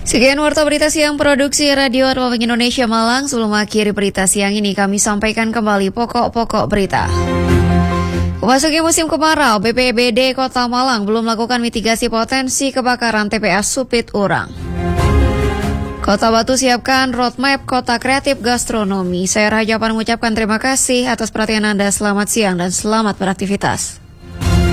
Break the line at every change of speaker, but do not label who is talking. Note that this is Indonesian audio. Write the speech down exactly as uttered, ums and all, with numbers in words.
Sekian warta berita siang produksi Radio Republik Indonesia Malang. Sebelum akhiri berita siang ini, kami sampaikan kembali pokok-pokok berita. Memasuki musim kemarau, B P B D Kota Malang belum melakukan mitigasi potensi kebakaran T P A Supit Urang. Kota Batu siapkan roadmap kota kreatif gastronomi. Saya Raja Pan mengucapkan terima kasih atas perhatian Anda. Selamat siang dan selamat beraktivitas.